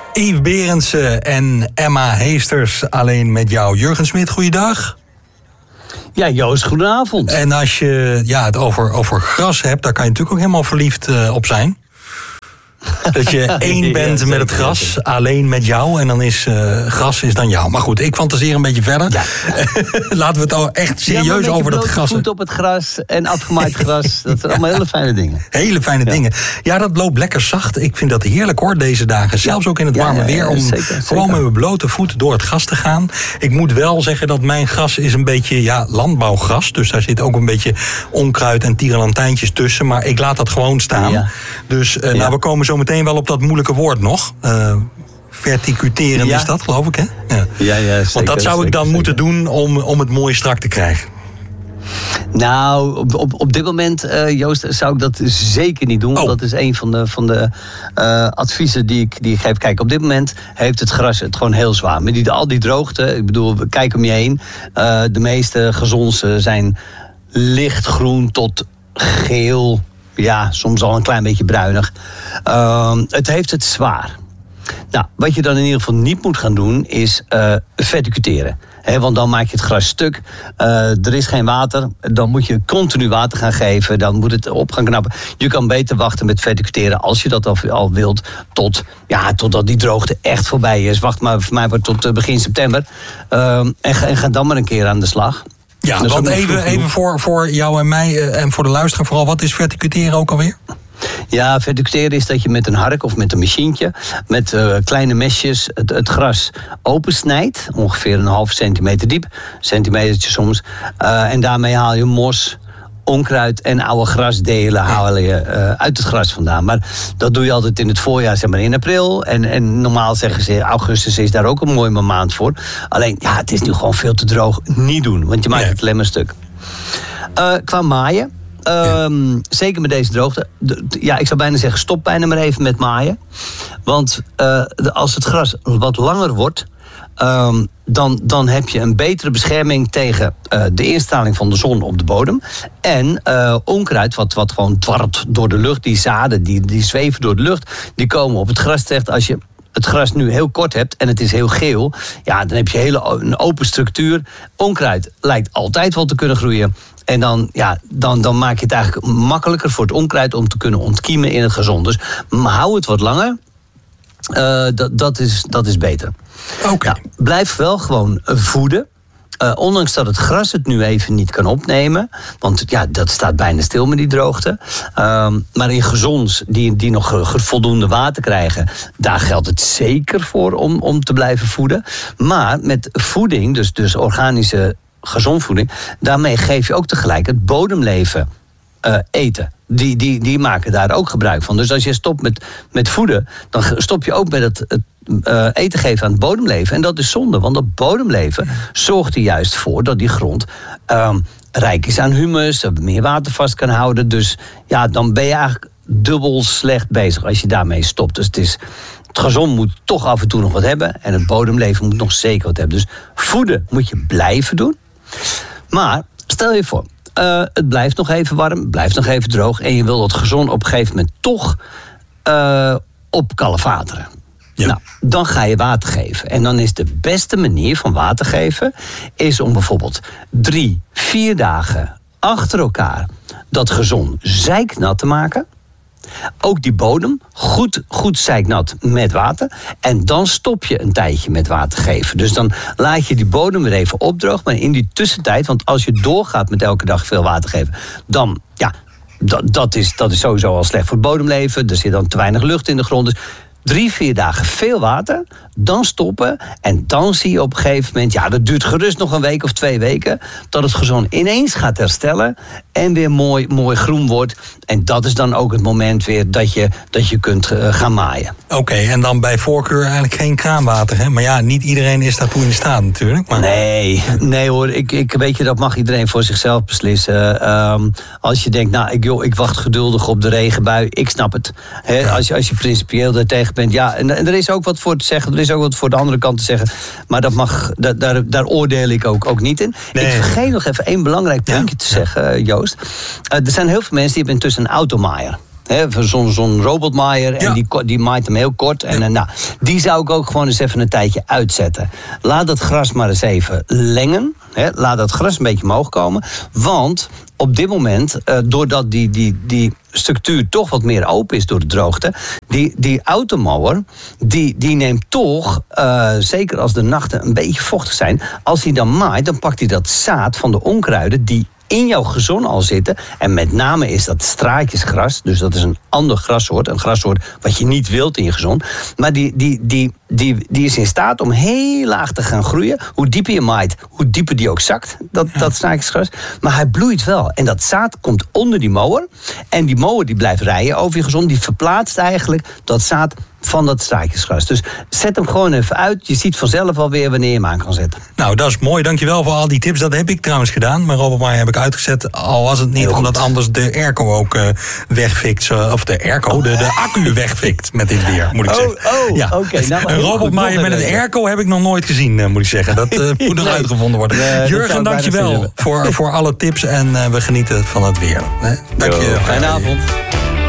Yves Berendsen en Emma Heesters alleen met jou. Jurgen Smit, goeiedag. Ja, Joost, goedenavond. En als je het over gras hebt, daar kan je natuurlijk ook helemaal verliefd op zijn. Dat je één bent met het gras, alleen met jou. En dan is gras is dan jou. Maar goed, ik fantaseer een beetje verder. Ja. Laten we het al echt serieus over dat gras. Voet op het gras en afgemaaid gras. Dat zijn allemaal hele fijne dingen. Hele fijne dingen. Ja, dat loopt lekker zacht. Ik vind dat heerlijk hoor, deze dagen. Zelfs ook in het warme weer. Om gewoon met mijn blote voeten door het gras te gaan. Ik moet wel zeggen dat mijn gras is een beetje landbouwgras. Dus daar zit ook een beetje onkruid en tierenlantijntjes tussen. Maar ik laat dat gewoon staan. Ja. Dus we komen zo meteen wel op dat moeilijke woord nog. Verticuteren is dat, geloof ik, hè? Ja, zeker. Want dat zou ik dan moeten doen om het mooi strak te krijgen. Nou, op dit moment, Joost, zou ik dat zeker niet doen. Want dat is een van de adviezen die ik geef. Kijk, op dit moment heeft het gras het gewoon heel zwaar. Met al die droogte, ik bedoel, kijk om je heen. De meeste gazons zijn lichtgroen tot geel. Ja, soms al een klein beetje bruinig. Het heeft het zwaar. Nou, wat je dan in ieder geval niet moet gaan doen, is verticuteren. Want dan maak je het gras stuk. Er is geen water. Dan moet je continu water gaan geven. Dan moet het op gaan knappen. Je kan beter wachten met verticuteren, als je dat al wilt, totdat die droogte echt voorbij is. Wacht maar voor mij tot begin september. En ga dan maar een keer aan de slag. Ja, want even voor jou en mij en voor de luisteraar vooral, wat is verticuteren ook alweer? Ja, verticuteren is dat je met een hark of met een machientje, met kleine mesjes, het gras opensnijdt. Ongeveer een half centimeter diep, centimetertje soms. En daarmee haal je mos, onkruid en oude grasdelen haal je uit het gras vandaan. Maar dat doe je altijd in het voorjaar, zeg maar in april. En normaal zeggen ze, augustus is daar ook een mooie maand voor. Alleen, het is nu gewoon veel te droog. Niet doen, want je maakt het alleen maar stuk. Qua maaien. Zeker met deze droogte. Ik zou bijna zeggen, stop bijna maar even met maaien. Want als het gras wat langer wordt, dan heb je een betere bescherming tegen de instraling van de zon op de bodem. En onkruid, wat gewoon dwarrelt door de lucht. Die zaden, die zweven door de lucht, die komen op het gras terecht. Als je het gras nu heel kort hebt en het is heel geel, dan heb je een open structuur. Onkruid lijkt altijd wel te kunnen groeien. En dan maak je het eigenlijk makkelijker voor het onkruid om te kunnen ontkiemen in het gazon. Dus hou het wat langer. Dat is beter. Okay. Blijf wel gewoon voeden. Ondanks dat het gras het nu even niet kan opnemen. Want dat staat bijna stil met die droogte. Maar in gazons die nog voldoende water krijgen, daar geldt het zeker voor om te blijven voeden. Maar met voeding, dus organische gazonvoeding, daarmee geef je ook tegelijk het bodemleven eten. Die maken daar ook gebruik van. Dus als je stopt met voeden, dan stop je ook met het eten geven aan het bodemleven. En dat is zonde, want dat bodemleven zorgt er juist voor dat die grond rijk is aan humus, meer water vast kan houden. Dus dan ben je eigenlijk dubbel slecht bezig als je daarmee stopt. Dus het gazon moet toch af en toe nog wat hebben en het bodemleven moet nog zeker wat hebben. Dus voeden moet je blijven doen. Maar stel je voor, het blijft nog even warm, het blijft nog even droog en je wil dat gazon op een gegeven moment toch opkalevateren. Ja. Nou, dan ga je water geven. En dan is de beste manier van water geven is om bijvoorbeeld 3-4 dagen achter elkaar dat gazon zeiknat te maken. Ook die bodem goed zeiknat met water. En dan stop je een tijdje met water geven. Dus dan laat je die bodem weer even opdrogen. Maar in die tussentijd, want als je doorgaat met elke dag veel water geven, dan dat is sowieso al slecht voor het bodemleven. Er zit dan te weinig lucht in de grond. Dus 3-4 dagen veel water, dan stoppen. En dan zie je op een gegeven moment, dat duurt gerust nog een week of 2 weken, dat het gazon ineens gaat herstellen en weer mooi groen wordt. En dat is dan ook het moment weer dat je kunt gaan maaien. Oké, en dan bij voorkeur eigenlijk geen kraanwater, hè? Maar niet iedereen is daartoe in staat natuurlijk. Maar... Nee hoor, ik weet je, dat mag iedereen voor zichzelf beslissen. Als je denkt, ik wacht geduldig op de regenbui, ik snap het. Als je principieel daartegen bent, en er is ook wat voor te zeggen, er is ook wat voor de andere kant te zeggen. Maar dat mag, daar oordeel ik ook niet in. Nee. Ik vergeet nog even één belangrijk puntje te zeggen, Joost. Er zijn heel veel mensen die hebben intussen een automaaier. Zo'n robotmaaier. En die maait hem heel kort. En die zou ik ook gewoon eens even een tijdje uitzetten. Laat dat gras maar eens even lengen. Laat dat gras een beetje omhoog komen. Want op dit moment, doordat die structuur toch wat meer open is door de droogte, die automower, die neemt toch, zeker als de nachten een beetje vochtig zijn, als hij dan maait, dan pakt hij dat zaad van de onkruiden die in jouw gazon al zitten. En met name is dat straatjesgras. Dus dat is een ander grassoort. Een grassoort wat je niet wilt in je gazon. Maar die is in staat om heel laag te gaan groeien. Hoe dieper je maait, hoe dieper die ook zakt. Dat straatjesgras. Maar hij bloeit wel. En dat zaad komt onder die mower. En die mower die blijft rijden over je gazon. Die verplaatst eigenlijk dat zaad van dat straatjesgras. Dus zet hem gewoon even uit. Je ziet vanzelf alweer wanneer je hem aan kan zetten. Nou, dat is mooi. Dankjewel voor al die tips. Dat heb ik trouwens gedaan. Maar robotmaaier heb ik uitgezet. Al was het niet omdat anders de airco ook wegfikt. Of de airco, de accu wegfikt met dit weer, moet ik zeggen. Oké. Nou, een robotmaaier met een airco heb ik nog nooit gezien, moet ik zeggen. Dat moet nog uitgevonden worden. Jurgen, dankjewel voor alle tips. En we genieten van het weer. Dank je. Fijne avond.